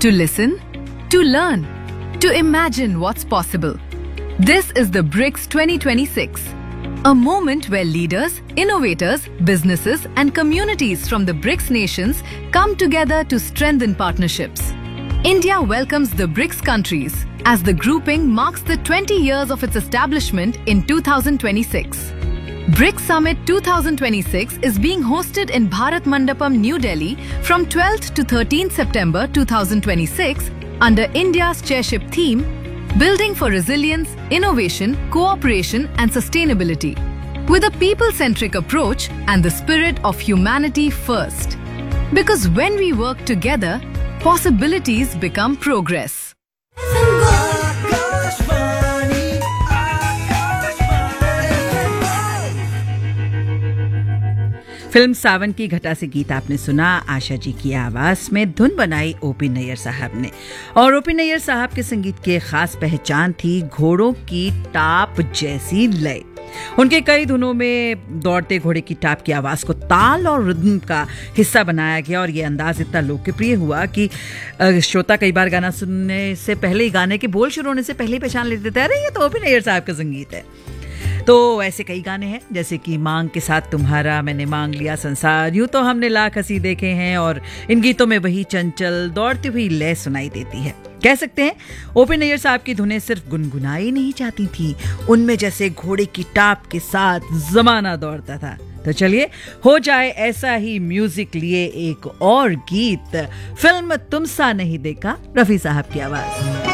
to listen, to learn, to imagine what's possible. This is the BRICS 2026, a moment where leaders, innovators, businesses and communities from the BRICS nations come together to strengthen partnerships. India welcomes the BRICS countries as the grouping marks the 20 years of its establishment in 2026. BRICS Summit 2026 is being hosted in Bharat Mandapam, New Delhi from 12th to 13th September 2026 under India's chairship theme, Building for Resilience, Innovation, Cooperation and Sustainability, with a people-centric approach and the spirit of humanity first. Because when we work together, possibilities become progress. Film सावन की घटा से गीत आपने सुना आशा जी की आवाज में, धुन बनाई ओपी नैयर साहब ने। और ओपी नैयर साहब के संगीत की एक खास पहचान थी घोड़ों की टाप जैसी लय। उनके कई धुनों में दौड़ते घोड़े की टाप की आवाज को ताल और रिदम का हिस्सा बनाया गया और ये अंदाज इतना लोकप्रिय हुआ कि श्रोता कई बार गाना सुनने से पहले ही, गाने के बोल शुरू होने से पहले ही पहचान लेते थे, अरे ये तो ओपी नैयर साहब का संगीत है। तो ऐसे कई गाने हैं जैसे कि मांग के साथ तुम्हारा, मैंने मांग लिया संसार, यूं तो हमने लाख हंसी देखे हैं, और इन गीतों में वही चंचल दौड़ती हुई लय सुनाई देती है। कह सकते हैं ओपी नैयर साहब की धुनें सिर्फ गुनगुनाई नहीं जाती थी, उनमें जैसे घोड़े की टाप के साथ जमाना दौड़ता था। तो चलिए हो जाए ऐसा ही म्यूजिक लिए एक और गीत, फिल्म तुम सा नहीं देखा, रफी साहब की आवाज।